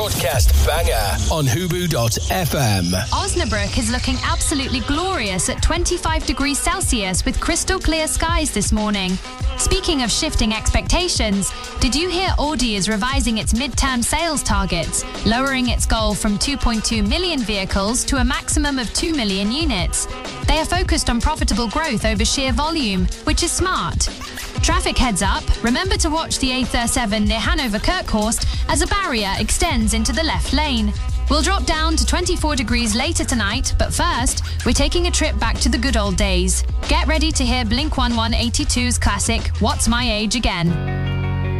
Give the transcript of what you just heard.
broadcast banger on Hubu.fm. Osnabrück is looking absolutely glorious at 25 degrees Celsius with crystal clear skies this morning. Speaking of shifting expectations, did you hear Audi is revising its midterm sales targets, lowering its goal from 2.2 million vehicles to a maximum of 2 million units? They are focused on profitable growth over sheer volume, which is smart. Traffic heads up, remember to watch the A37 near Hanover-Kirchhorst as a barrier extends into the left lane. We'll drop down to 24 degrees later tonight, but first, we're taking a trip back to the good old days. Get ready to hear Blink-182's classic, What's My Age Again.